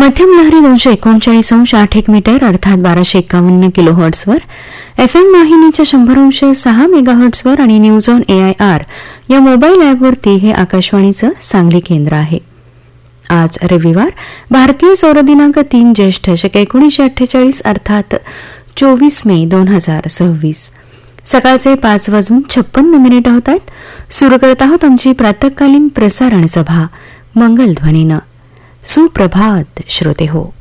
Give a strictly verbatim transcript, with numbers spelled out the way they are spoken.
मध्यम लहरी दोनशे एकोणचाळीस अंश आठ एक मीटर अर्थात बाराशे एकावन्न किलो हर्ट्सवर, एफ एम वाहिनीच्या शंभर अंश सहा मेगा हर्ट्सवर आणि news on A I R या मोबाईल ॲपवरती हे आकाशवाणीचं सांगली केंद्र आहे. आज रविवार, भारतीय सौर दिनांक तीन ज्येष्ठ शक एकोणीसशे अठ्ठेचाळीस अर्थात चोवीस मे दोन हजार सव्वीस. सकाळचे पाच वाजून छप्पन्न मिनिटं होत आहेत. सुरू करत आहोत आमची प्रातःकालीन प्रसारण सभा मंगलध्वनीनं. सुप्रभात श्रोते हो.